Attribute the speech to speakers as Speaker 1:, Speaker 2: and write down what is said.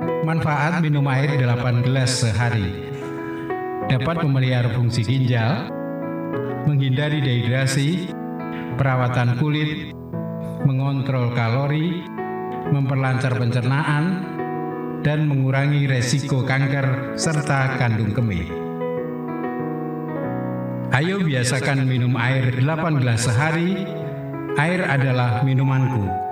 Speaker 1: Manfaat minum air 8 gelas sehari. Dapat memelihara fungsi ginjal, menghindari dehidrasi, perawatan kulit, mengontrol kalori, memperlancar pencernaan, dan mengurangi resiko kanker serta kandung kemih. Ayo biasakan minum air 8 gelas sehari. Air adalah minumanku.